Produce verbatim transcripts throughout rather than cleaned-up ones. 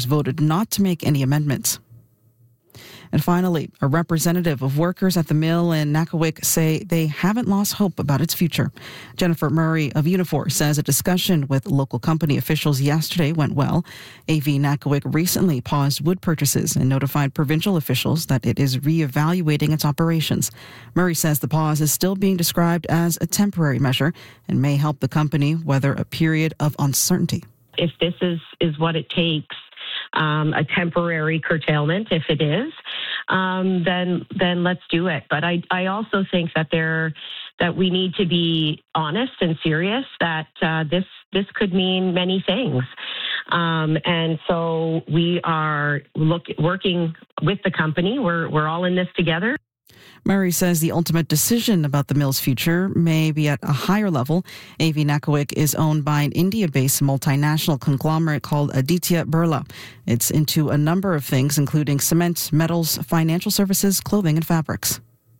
Conservatives voted not to make any amendments. And finally, a representative of workers at the mill in Nakawic say they haven't lost hope about its future. Jennifer Murray of Unifor says a discussion with local company officials yesterday went well. A V Nakawic recently paused wood purchases and notified provincial officials that it is reevaluating its operations. Murray says the pause is still being described as a temporary measure and may help the company weather a period of uncertainty. If this is, is what it takes, Um, a temporary curtailment, if it is, um, then then let's do it. But I, I also think that there that we need to be honest and serious that uh, this this could mean many things, um, and so we are look working with the company. We're we're all in this together. Murray says the ultimate decision about the mill's future may be at a higher level. A V Nakawic is owned by an India-based multinational conglomerate called Aditya Birla. It's into a number of things, including cement, metals, financial services, clothing, and fabrics.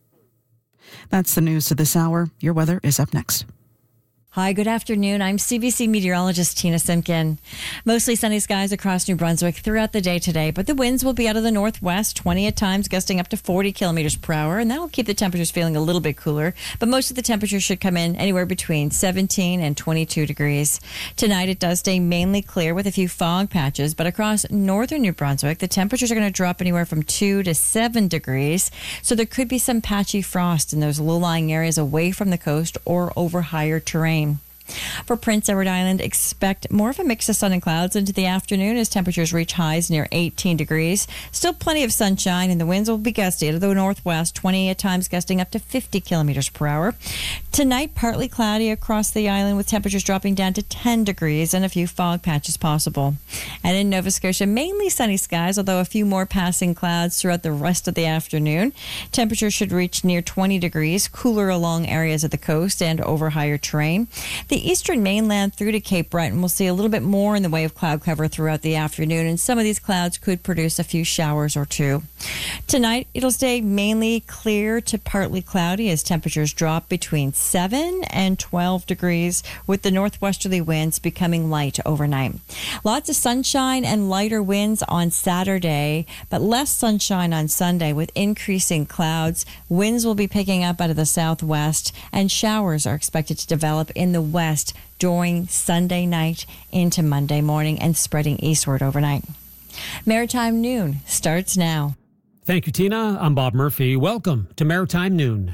That's the news to this hour. Your weather is up next. Hi, good afternoon. I'm C B C meteorologist Tina Simpkin. Mostly sunny skies across New Brunswick throughout the day today, but the winds will be out of the northwest, twenty at times, gusting up to forty kilometers per hour, and that'll keep the temperatures feeling a little bit cooler. But most of the temperatures should come in anywhere between seventeen and twenty-two degrees. Tonight, it does stay mainly clear with a few fog patches, but across northern New Brunswick, the temperatures are going to drop anywhere from two to seven degrees. So there could be some patchy frost in those low-lying areas away from the coast or over higher terrain. For Prince Edward Island, expect more of a mix of sun and clouds into the afternoon as temperatures reach highs near eighteen degrees. Still plenty of sunshine, and the winds will be gusty out of the northwest, twenty at times gusting up to fifty kilometers per hour. Tonight, partly cloudy across the island with temperatures dropping down to ten degrees and a few fog patches possible. And in Nova Scotia, mainly sunny skies, although a few more passing clouds throughout the rest of the afternoon. Temperatures should reach near twenty degrees, cooler along areas of the coast and over higher terrain. The The eastern mainland through to Cape Breton will see a little bit more in the way of cloud cover throughout the afternoon, and some of these clouds could produce a few showers or two. Tonight, it'll stay mainly clear to partly cloudy as temperatures drop between seven and twelve degrees, with the northwesterly winds becoming light overnight. Lots of sunshine and lighter winds on Saturday, but less sunshine on Sunday with increasing clouds. Winds will be picking up out of the southwest, and showers are expected to develop in the west during Sunday night into Monday morning and spreading eastward overnight. Maritime Noon starts now. Thank you, Tina. I'm Bob Murphy. Welcome to Maritime Noon.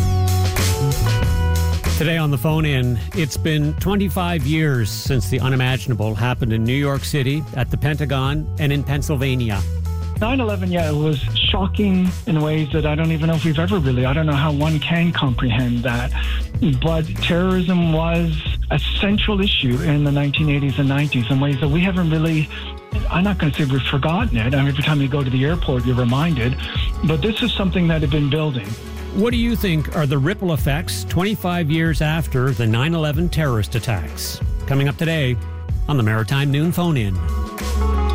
Today on the phone in, it's been twenty-five years since the unimaginable happened in New York City, at the Pentagon, and in Pennsylvania. nine eleven, yeah, it was shocking in ways that I don't even know if we've ever really, I don't know how one can comprehend that. But terrorism was a central issue in the nineteen eighties and nineties in ways that we haven't really, I'm not going to say we've forgotten it. I mean, every time you go to the airport, you're reminded. But this is something that had been building. What do you think are the ripple effects twenty-five years after the nine eleven terrorist attacks? Coming up today on the Maritime Noon Phone-In.